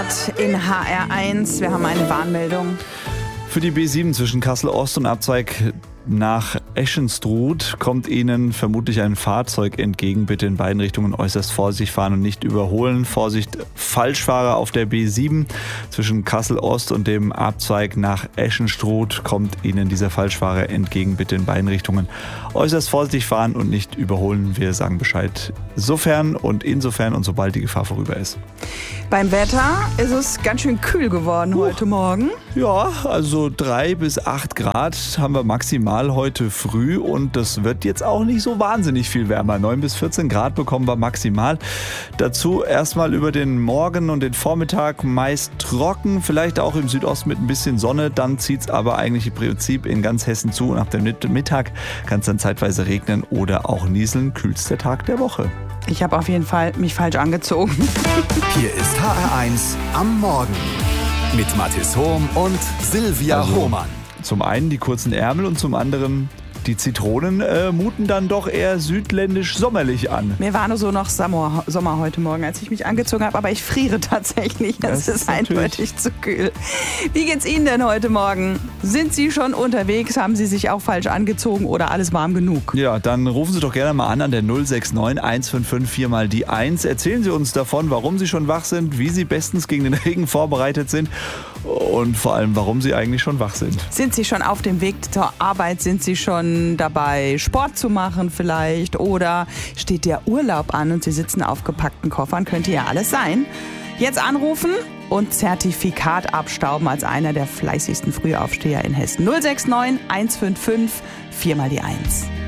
Grad in HR1. Wir haben eine Warnmeldung. Für die B7 zwischen Kassel-Ost und Abzweig nach Eschenstruth kommt Ihnen vermutlich ein Fahrzeug entgegen. Bitte in beiden Richtungen äußerst vorsichtig fahren und nicht überholen. Vorsicht, Falschfahrer auf der B7 zwischen Kassel-Ost und dem Abzweig nach Eschenstruth kommt Ihnen dieser Falschfahrer entgegen. Bitte in beiden Richtungen äußerst vorsichtig fahren und nicht überholen. Wir sagen Bescheid, sofern und insofern und sobald die Gefahr vorüber ist. Beim Wetter ist es ganz schön kühl geworden heute Morgen. Ja, also 3 bis 8 Grad haben wir maximal heute früh und das wird jetzt auch nicht so wahnsinnig viel wärmer. 9 bis 14 Grad bekommen wir maximal. Dazu erstmal über den Morgen und den Vormittag meist trocken, vielleicht auch im Südosten mit ein bisschen Sonne. Dann zieht es aber eigentlich im Prinzip in ganz Hessen zu und ab dem Mittag kann es dann zeitweise regnen oder auch nieseln. Kühlster Tag der Woche. Ich habe auf jeden Fall mich falsch angezogen. Hier ist HR1 am Morgen mit Mathis Hohm und Silvia Hohmann. Zum einen die kurzen Ärmel und zum anderen die Zitronen muten dann doch eher südländisch-sommerlich an. Mir war nur so noch Sommer heute Morgen, als ich mich angezogen habe, aber ich friere tatsächlich. Es ist eindeutig zu kühl. Wie geht's Ihnen denn heute Morgen? Sind Sie schon unterwegs? Haben Sie sich auch falsch angezogen oder alles warm genug? Ja, dann rufen Sie doch gerne mal an der 069 155 4 mal die 1. Erzählen Sie uns davon, warum Sie schon wach sind, wie Sie bestens gegen den Regen vorbereitet sind und vor allem, warum Sie eigentlich schon wach sind. Sind Sie schon auf dem Weg zur Arbeit? Sind Sie schon dabei, Sport zu machen vielleicht? Oder steht der Urlaub an und Sie sitzen auf gepackten Koffern? Könnte ja alles sein. Jetzt anrufen und Zertifikat abstauben als einer der fleißigsten Frühaufsteher in Hessen. 069 155 4 mal die 1.